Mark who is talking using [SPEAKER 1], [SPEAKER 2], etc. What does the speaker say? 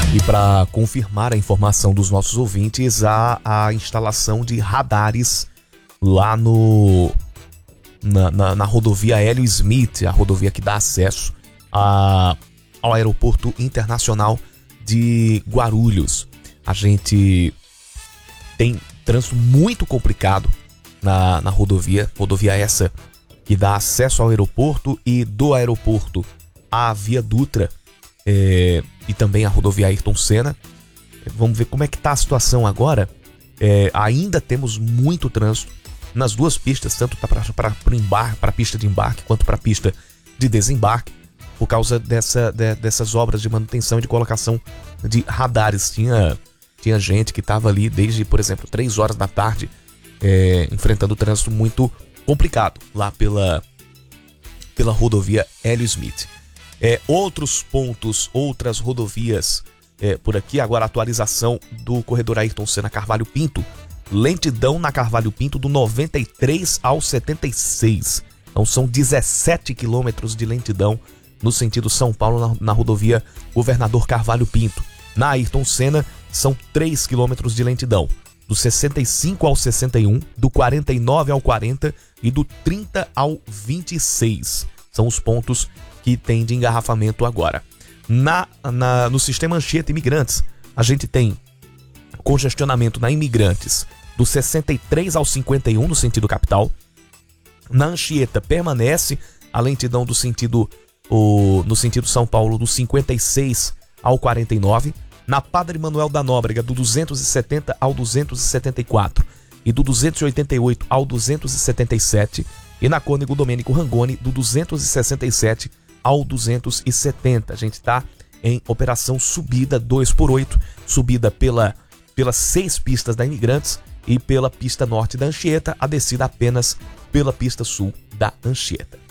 [SPEAKER 1] E para confirmar a informação dos nossos ouvintes, a instalação de radares lá na rodovia Hélio Smith, a rodovia que dá acesso ao Aeroporto Internacional de Guarulhos. A gente tem trânsito muito complicado na rodovia essa que dá acesso ao aeroporto e do aeroporto à Via Dutra e também a rodovia Ayrton Senna. Vamos ver como é que tá a situação agora. Ainda temos muito trânsito nas duas pistas, tanto para a pista de embarque quanto para a pista de desembarque, por causa dessas obras de manutenção e de colocação de radares. Tinha gente que estava ali desde, por exemplo, 3 horas da tarde, enfrentando trânsito muito complicado lá pela rodovia Hélio Smith. Outros pontos, outras rodovias por aqui. Agora, a atualização do corredor Ayrton Senna Carvalho Pinto. Lentidão na Carvalho Pinto do 93 ao 76. Então são 17 quilômetros de lentidão no sentido São Paulo na rodovia Governador Carvalho Pinto. Na Ayrton Senna são 3 quilômetros de lentidão, do 65 ao 61, do 49 ao 40 e do 30 ao 26. São os pontos que tem de engarrafamento agora. No sistema Anchieta Imigrantes, a gente tem congestionamento na Imigrantes do 63 ao 51 no sentido capital. Na Anchieta permanece a lentidão no sentido São Paulo do 56 ao 49. Na Padre Manuel da Nóbrega do 270 ao 274 e do 288 ao 277. E na Cônego Domênico Rangoni do 267 ao 270. A gente está em operação subida 2x8, subida pelas 6 pistas da Imigrantes e pela pista norte da Anchieta, a descida apenas pela pista sul da Anchieta.